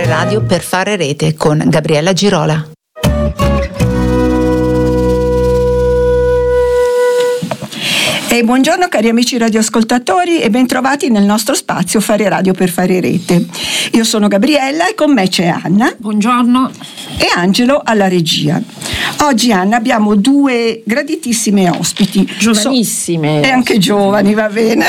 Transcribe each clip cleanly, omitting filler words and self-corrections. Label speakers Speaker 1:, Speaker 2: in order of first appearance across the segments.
Speaker 1: Radio per fare rete con Gabriella Girola.
Speaker 2: E buongiorno cari amici radioascoltatori e bentrovati nel nostro spazio Fare Radio per fare rete. Io sono Gabriella e con me c'è Anna.
Speaker 3: Buongiorno.
Speaker 2: E Angelo alla regia. Oggi Anna abbiamo due graditissime ospiti.
Speaker 3: Giovanissime.
Speaker 2: E anche giovani, va bene.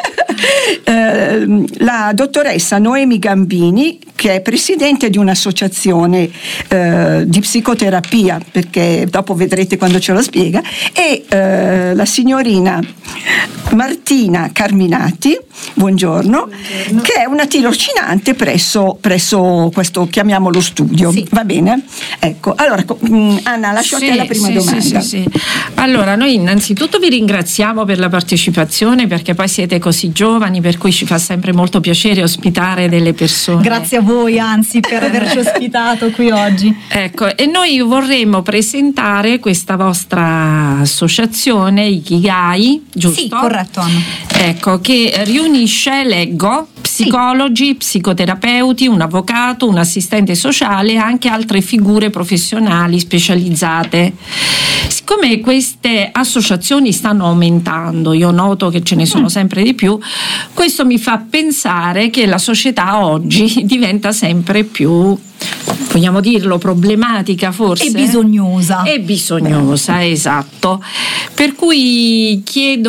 Speaker 2: La dottoressa Noemi Gambini, che è presidente di un'associazione di psicoterapia, perché dopo vedrete quando ce lo spiega, e la signorina Martina Carminati, buongiorno, che è una tirocinante presso questo, chiamiamolo studio.
Speaker 3: Sì.
Speaker 2: Va bene? Ecco, allora Anna, lascio a te la prima domanda.
Speaker 3: Sì. Allora, noi innanzitutto vi ringraziamo per la partecipazione, perché poi siete così giovani, per cui ci fa sempre molto piacere ospitare delle persone.
Speaker 4: Grazie a voi, anzi, per averci ospitato qui oggi.
Speaker 3: Ecco, e noi vorremmo presentare questa vostra associazione Ikigai, giusto?
Speaker 4: Sì, corretto, Anna.
Speaker 3: Ecco, che riunisce, leggo, psicologi, psicoterapeuti, un avvocato, un assistente sociale e anche altre figure professionali specializzate. Siccome queste associazioni stanno aumentando, io noto che ce ne sono sempre di più, questo mi fa pensare che la società oggi diventa sempre più, vogliamo dirlo, problematica forse?
Speaker 4: E bisognosa.
Speaker 3: Esatto. Per cui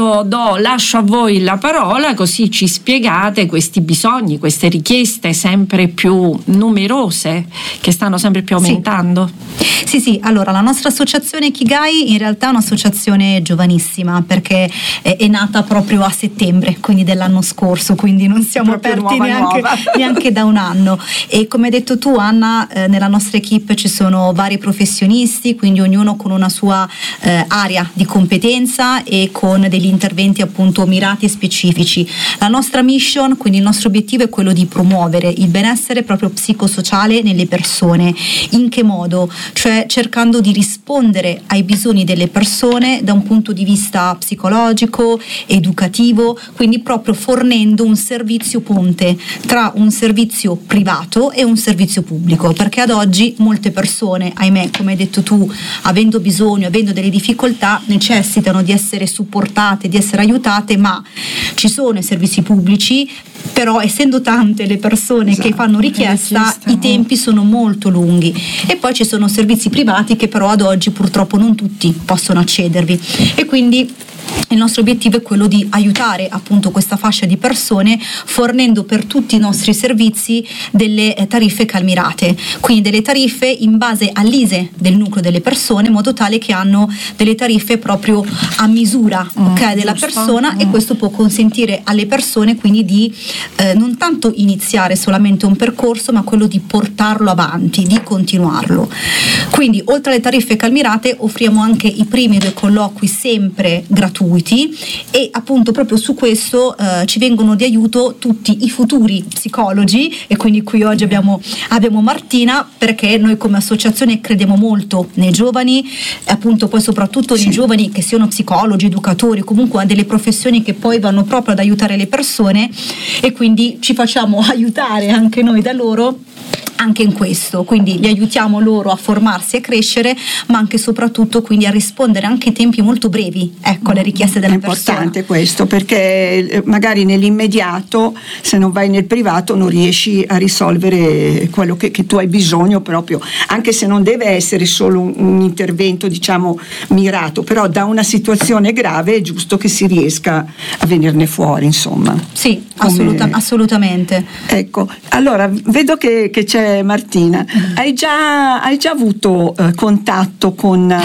Speaker 3: lascio a voi la parola, così ci spiegate questi bisogni, queste richieste sempre più numerose, che stanno sempre più aumentando.
Speaker 4: Sì, allora la nostra associazione Ikigai in realtà è un'associazione giovanissima, perché è nata proprio a settembre, quindi dell'anno scorso, quindi non siamo aperti neanche da un anno. E come hai detto tu, Anna, nella nostra equipe ci sono vari professionisti, quindi ognuno con una sua area di competenza e con degli interventi appunto mirati e specifici. La nostra mission, quindi il nostro obiettivo, è quello di promuovere il benessere proprio psicosociale nelle persone. In che modo? Cioè cercando di rispondere ai bisogni delle persone da un punto di vista psicologico, educativo, quindi proprio fornendo un servizio ponte tra un servizio privato e un servizio pubblico, perché ad oggi molte persone, ahimè, come hai detto tu, avendo bisogno, avendo delle difficoltà, necessitano di essere supportate, di essere aiutate, ma ci sono i servizi pubblici, però essendo tante le persone che fanno richiesta, i tempi sono molto lunghi, e poi ci sono servizi privati che però ad oggi purtroppo non tutti possono accedervi, e quindi il nostro obiettivo è quello di aiutare appunto questa fascia di persone, fornendo per tutti i nostri servizi delle tariffe calmirate, quindi delle tariffe in base all'ISEE del nucleo delle persone, in modo tale che hanno delle tariffe proprio a misura della persona, e questo può consentire alle persone quindi di non tanto iniziare solamente un percorso, ma quello di portarlo avanti, di continuarlo. Quindi oltre alle tariffe calmirate offriamo anche i primi 2 colloqui sempre gratuiti, e appunto proprio su questo ci vengono di aiuto tutti i futuri psicologi, e quindi qui oggi abbiamo Martina, perché noi come associazione crediamo molto nei giovani, appunto poi soprattutto nei giovani che siano psicologi, educatori, comunque delle professioni che poi vanno proprio ad aiutare le persone, e quindi ci facciamo aiutare anche noi da loro anche in questo, quindi li aiutiamo loro a formarsi e crescere, ma anche e soprattutto quindi a rispondere anche in tempi molto brevi, ecco, alle richieste della persona.
Speaker 2: È importante questo, perché magari nell'immediato, se non vai nel privato, non riesci a risolvere quello che tu hai bisogno proprio, anche se non deve essere solo un intervento diciamo mirato, però da una situazione grave è giusto che si riesca a venirne fuori, insomma.
Speaker 4: Sì, assolutamente.
Speaker 2: Ecco, allora vedo che c'è Martina. Hai già avuto contatto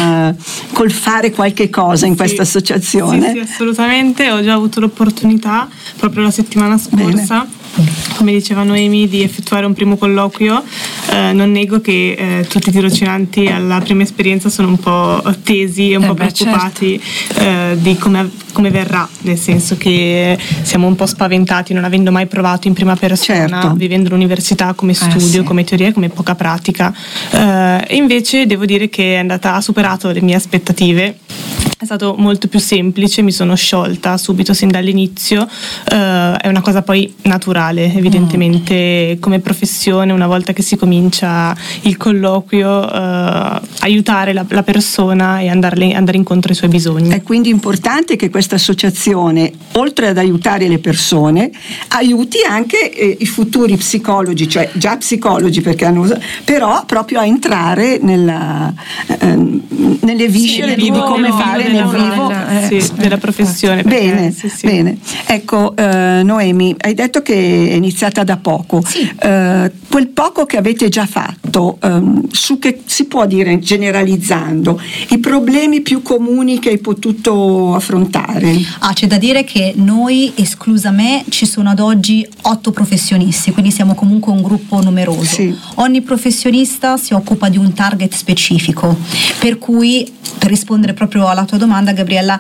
Speaker 2: col fare qualche cosa in questa associazione?
Speaker 5: Sì, assolutamente, ho già avuto l'opportunità proprio la settimana scorsa. Bene. Come diceva Noemi, di effettuare un primo colloquio. Non nego che tutti i tirocinanti alla prima esperienza sono un po' tesi e un po' preoccupati, di come verrà, nel senso che siamo un po' spaventati non avendo mai provato in prima persona, vivendo l'università come studio, come teoria, come poca pratica, e invece devo dire che ha superato le mie aspettative. è stato molto più semplice, mi sono sciolta subito sin dall'inizio, è una cosa poi naturale evidentemente come professione, una volta che si comincia il colloquio, aiutare la persona e andare incontro ai suoi bisogni.
Speaker 2: È quindi importante che questa associazione, oltre ad aiutare le persone, aiuti anche i futuri psicologi, cioè già psicologi, perché però proprio a entrare nelle viscere di come fare nel vivo
Speaker 5: della professione.
Speaker 2: Bene, bene. Ecco, Noemi, hai detto che è iniziata da poco.
Speaker 4: Sì.
Speaker 2: Quel poco che avete già fatto, su che si può dire, generalizzando, i problemi più comuni che hai potuto affrontare?
Speaker 4: C'è da dire che noi, esclusa me, ci sono ad oggi 8 professionisti, quindi siamo comunque un gruppo numeroso.
Speaker 2: Sì.
Speaker 4: Ogni professionista si occupa di un target specifico, per cui, per rispondere proprio alla tua domanda, Gabriella,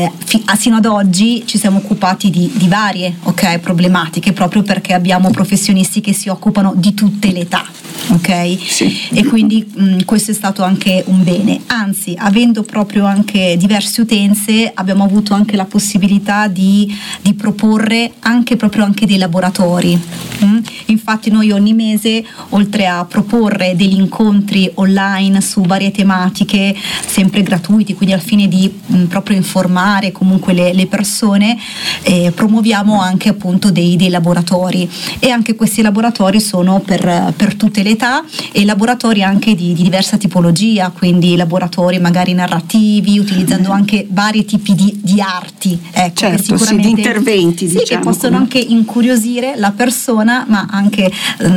Speaker 4: sino ad oggi ci siamo occupati di varie problematiche, proprio perché abbiamo professionisti che si occupano di tutte le età, ok?
Speaker 2: Sì.
Speaker 4: E quindi questo è stato anche un bene, anzi, avendo proprio anche diverse utenze, abbiamo avuto anche la possibilità di proporre anche dei laboratori. Infatti noi ogni mese, oltre a proporre degli incontri online su varie tematiche sempre gratuiti, quindi al fine di proprio informare comunque le persone, promuoviamo anche appunto dei laboratori, e anche questi laboratori sono per tutte le età, e laboratori anche di diversa tipologia, quindi laboratori magari narrativi, utilizzando anche vari tipi di arti,
Speaker 2: certo, di interventi,
Speaker 4: sì, che possono anche incuriosire la persona, ma anche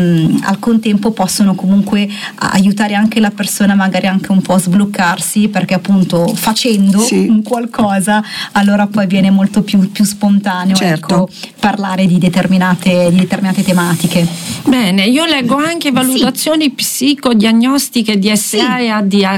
Speaker 4: al contempo possono comunque aiutare anche la persona magari anche un po' a sbloccarsi, perché appunto facendo un qualcosa allora poi viene molto più spontaneo,
Speaker 2: certo,
Speaker 4: parlare di determinate tematiche.
Speaker 3: Bene, io leggo anche valutazioni psicodiagnostiche di DSA e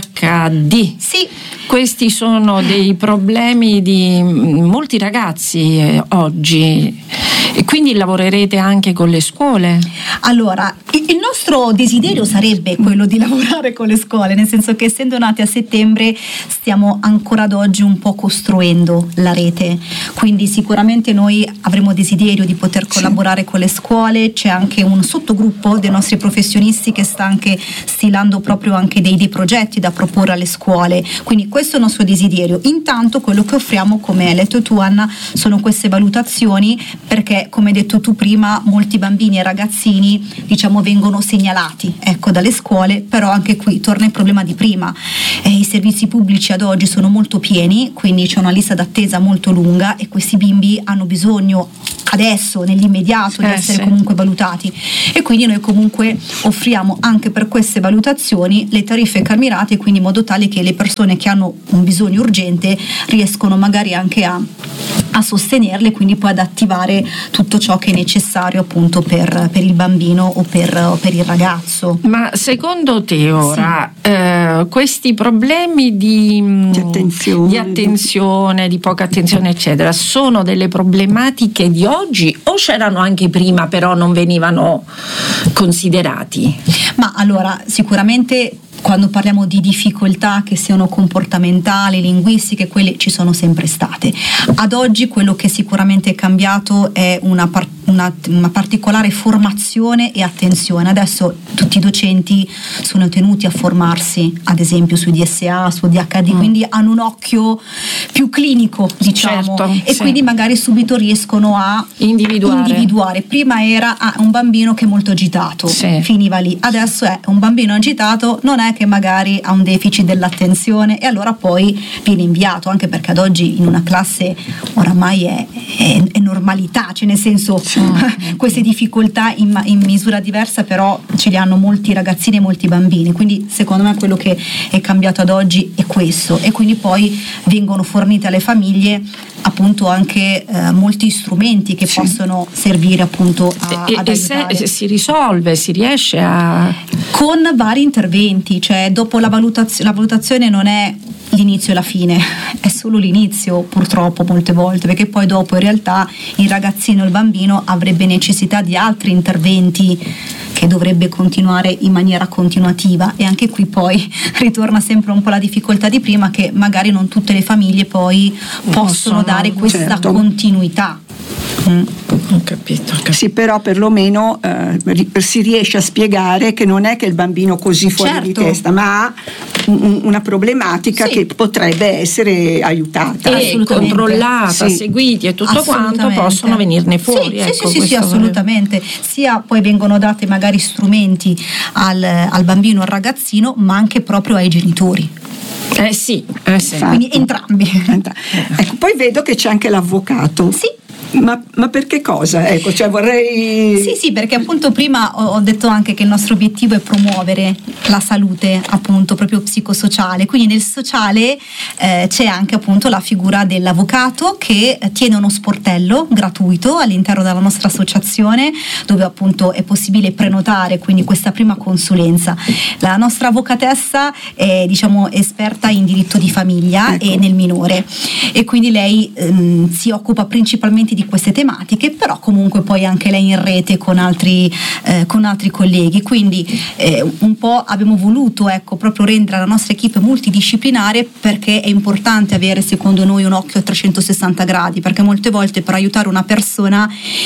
Speaker 3: ADHD.
Speaker 4: Sì.
Speaker 3: Questi sono dei problemi di molti ragazzi oggi, e quindi lavorerete anche con le scuole?
Speaker 4: Allora, il nostro desiderio sarebbe quello di lavorare con le scuole, nel senso che essendo nati a settembre stiamo ancora ad oggi un po' costruendo la rete, quindi sicuramente noi avremo desiderio di poter collaborare con le scuole. C'è anche un sottogruppo dei nostri professionisti che sta anche stilando proprio anche dei progetti da proporre alle scuole, quindi questo è il nostro desiderio. Intanto quello che offriamo, come hai detto tu Anna, sono queste valutazioni, perché come hai detto tu prima, molti bambini e ragazzini vengono segnalati dalle scuole, però anche qui torna il problema di prima, i servizi pubblici ad oggi sono molto pieni, quindi c'è una lista d'attesa molto lunga e questi bimbi hanno bisogno adesso, nell'immediato, di essere comunque valutati, e quindi noi comunque offriamo anche per queste valutazioni le tariffe calmierate, quindi in modo tale che le persone che hanno un bisogno urgente riescono magari anche a sostenerle, quindi poi ad attivare tutto ciò che è necessario appunto per il bambino o per il ragazzo.
Speaker 3: Ma secondo te ora questi problemi di attenzione, di poca attenzione eccetera, sono delle problematiche di oggi o c'erano anche prima però non venivano considerati?
Speaker 4: Ma allora, sicuramente quando parliamo di difficoltà che siano comportamentali, linguistiche, quelle ci sono sempre state. Ad oggi quello che sicuramente è cambiato è una particolare formazione e attenzione. Adesso tutti i docenti sono tenuti a formarsi, ad esempio su DSA, su ADHD, quindi hanno un occhio più clinico, e quindi magari subito riescono a individuare. Prima era un bambino che è molto agitato, finiva lì. Adesso è un bambino agitato, non è che magari ha un deficit dell'attenzione, e allora poi viene inviato, anche perché ad oggi in una classe oramai è normalità, cioè nel senso queste difficoltà in misura diversa però ce li hanno molti ragazzini e molti bambini, quindi secondo me quello che è cambiato ad oggi è questo, e quindi poi vengono fornite alle famiglie appunto anche molti strumenti che possono servire appunto ad aiutare.
Speaker 3: Se si risolve, si riesce
Speaker 4: con vari interventi, cioè dopo la valutazione non è l'inizio e la fine, è solo l'inizio purtroppo molte volte, perché poi dopo in realtà il ragazzino, il bambino avrebbe necessità di altri interventi che che dovrebbe continuare in maniera continuativa, e anche qui poi ritorna sempre un po' la difficoltà di prima, che magari non tutte le famiglie poi possono dare questa continuità.
Speaker 3: Ho capito.
Speaker 2: Sì, però perlomeno si riesce a spiegare che non è che il bambino così fuori di testa, ma ha una problematica che potrebbe essere aiutata
Speaker 3: e controllata, seguiti e tutto quanto, possono venirne fuori.
Speaker 4: Sì, assolutamente. Sia poi vengono date magari strumenti al bambino, al ragazzino, ma anche proprio ai genitori.
Speaker 3: Sì.
Speaker 4: Quindi entrambi.
Speaker 2: Ecco, poi vedo che c'è anche l'avvocato.
Speaker 4: Sì.
Speaker 2: Ma per che cosa? Ecco, cioè vorrei...
Speaker 4: Sì, perché appunto prima ho detto anche che il nostro obiettivo è promuovere la salute appunto proprio psicosociale, quindi nel sociale c'è anche appunto la figura dell'avvocato che tiene uno sportello gratuito all'interno della nostra associazione, dove appunto è possibile prenotare quindi questa prima consulenza. La nostra avvocatessa è esperta in diritto di famiglia e nel minore, e quindi lei si occupa principalmente di queste tematiche, però comunque poi anche lei in rete con altri colleghi, quindi un po' abbiamo voluto proprio rendere la nostra equipe multidisciplinare, perché è importante avere secondo noi un occhio a 360 gradi, perché molte volte per aiutare una persona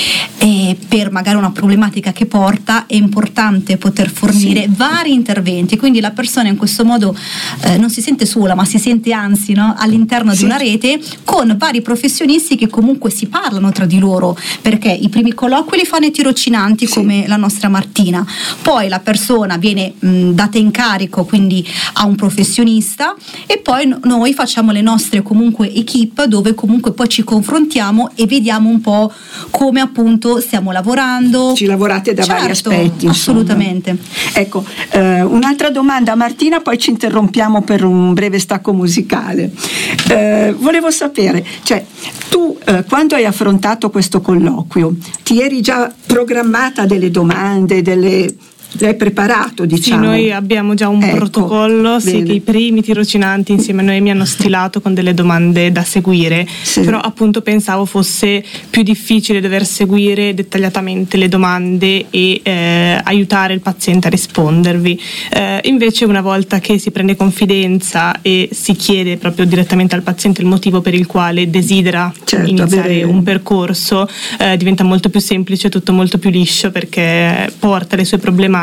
Speaker 4: per magari una problematica che porta è importante poter fornire vari interventi, quindi la persona in questo modo non si sente sola, ma si sente anzi all'interno di una rete con vari professionisti che comunque si parlano tra di loro, perché i primi colloqui li fanno i tirocinanti come la nostra Martina, poi la persona viene data in carico quindi a un professionista, e poi noi facciamo le nostre comunque equip, dove comunque poi ci confrontiamo e vediamo un po' come appunto stiamo lavorando.
Speaker 2: Ci lavorate da vari aspetti,
Speaker 4: assolutamente.
Speaker 2: Ecco, un'altra domanda a Martina, poi ci interrompiamo per un breve stacco musicale. Volevo sapere, cioè tu quando hai affrontato questo colloquio ti eri già programmata delle domande, l'hai preparato, diciamo?
Speaker 5: Sì, noi abbiamo già un protocollo, che i primi tirocinanti insieme a noi mi hanno stilato con delle domande da seguire, però appunto pensavo fosse più difficile dover seguire dettagliatamente le domande e aiutare il paziente a rispondervi. Invece una volta che si prende confidenza e si chiede proprio direttamente al paziente il motivo per il quale desidera iniziare un percorso, diventa molto più semplice, tutto molto più liscio, perché porta le sue problematiche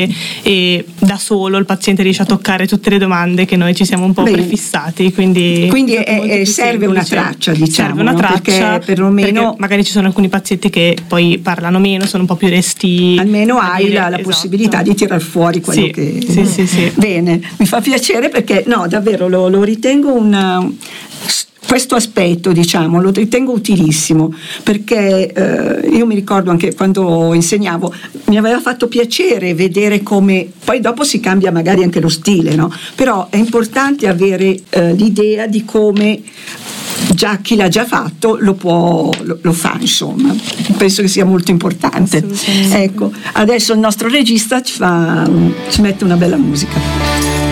Speaker 5: e da solo il paziente riesce a toccare tutte le domande che noi ci siamo un po' prefissati, quindi
Speaker 2: serve una traccia, diciamo,
Speaker 5: serve una traccia,
Speaker 2: perché perlomeno
Speaker 5: perché magari ci sono alcuni pazienti che poi parlano meno, sono un po' più resti,
Speaker 2: almeno hai la possibilità di tirar fuori quello che
Speaker 5: sì.
Speaker 2: Bene, mi fa piacere, perché no, davvero lo ritengo questo aspetto, diciamo, lo ritengo utilissimo, perché io mi ricordo anche quando insegnavo, mi aveva fatto piacere vedere come poi dopo si cambia magari anche lo stile, no? Però è importante avere l'idea di come già chi l'ha già fatto lo fa, insomma. Penso che sia molto importante. Ecco, adesso il nostro regista ci mette una bella musica.